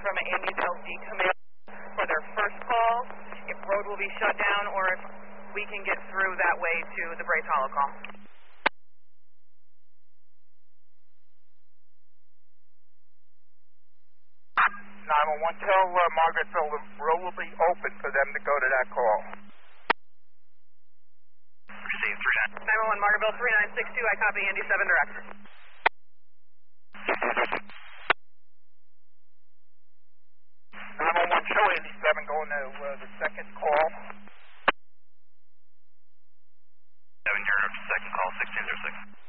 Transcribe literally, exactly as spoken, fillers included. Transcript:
from Andy's L D command for their first call, if road will be shut down or if we can get through that way to the Brace Hollow call. nine one one, tell uh, Margaretville the road will be open for them to go to that call. Received, three nine. nine one one, Margaretville three nine six two, I copy Andy seven direct. nine one one, show Andy seven going to uh, the second call. seven, your second call, sixteen zero six.